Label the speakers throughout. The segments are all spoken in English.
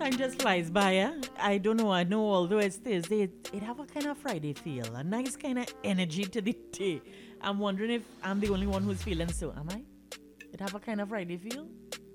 Speaker 1: Time just flies by, eh? I don't know. I know although it's Thursday, it have a kind of Friday feel, a nice kind of energy to the day. I'm wondering if I'm the only one who's feeling so. Am I? It have a kind of Friday feel?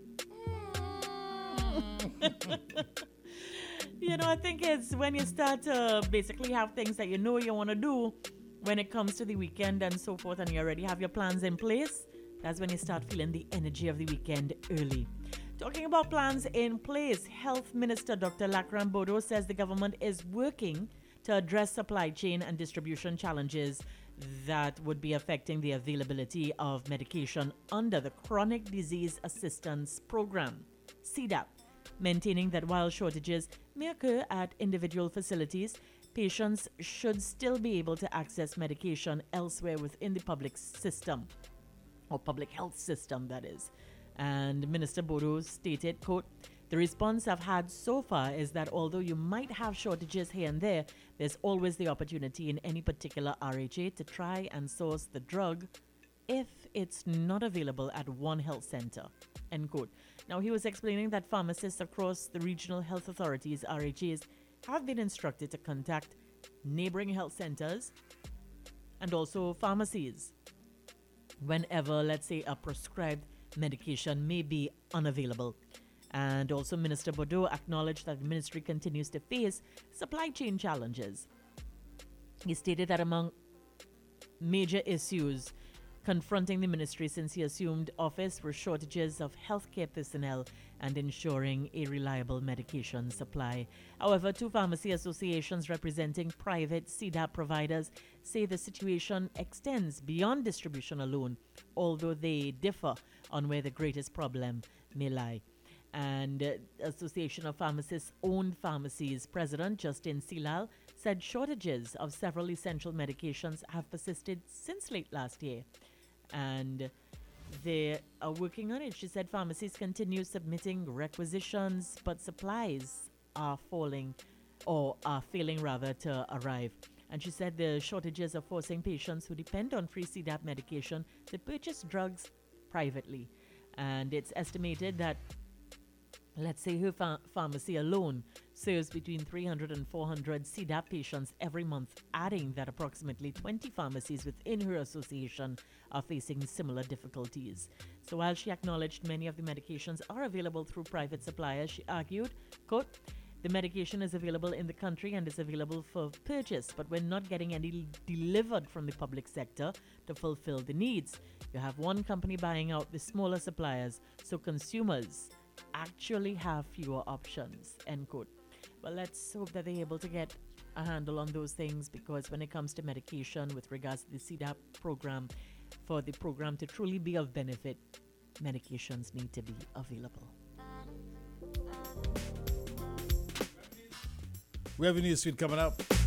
Speaker 1: I think it's when you start to basically have things that you know you want to do when it comes to the weekend and so forth, and you already have your plans in place. That's when you start feeling the energy of the weekend early. Talking about plans in place, Health Minister Dr. Lakran Bodo says the government is working to address supply chain and distribution challenges that would be affecting the availability of medication under the Chronic Disease Assistance Program, CDAP, maintaining that while shortages may occur at individual facilities, patients should still be able to access medication elsewhere within the public system, or public health system, that is. And Minister Bodo stated, quote, "The response I've had so far is that although you might have shortages here and there, there's always the opportunity in any particular RHA to try and source the drug if it's not available at one health center," end quote. Now, he was explaining that pharmacists across the regional health authorities, RHAs, have been instructed to contact neighboring health centers and also pharmacies whenever, let's say, a prescribed medication may be unavailable. And also, Minister Bodo acknowledged that the ministry continues to face supply chain challenges. He stated that among major issues confronting the ministry since he assumed office were shortages of healthcare personnel and ensuring a reliable medication supply. However, two pharmacy associations representing private CDAP providers say the situation extends beyond distribution alone, although they differ on where the greatest problem may lie. And Association of Pharmacists Owned Pharmacies President Justin Silal said shortages of several essential medications have persisted since late last year, and they are working on it. She said pharmacies continue submitting requisitions, but supplies are failing to arrive. And she said the shortages are forcing patients who depend on free CDAP medication to purchase drugs privately. And it's estimated that, let's say, her pharmacy alone serves between 300 and 400 CDAP patients every month, adding that approximately 20 pharmacies within her association are facing similar difficulties. So while she acknowledged many of the medications are available through private suppliers, she argued, quote, "The medication is available in the country and is available for purchase, but we're not getting any delivered from the public sector to fulfill the needs. You have one company buying out the smaller suppliers, so consumers actually have fewer options," end quote. But let's hope that they're able to get a handle on those things, because when it comes to medication with regards to the CDAP program, for the program to truly be of benefit, medications need to be available.
Speaker 2: We have a news feed coming up.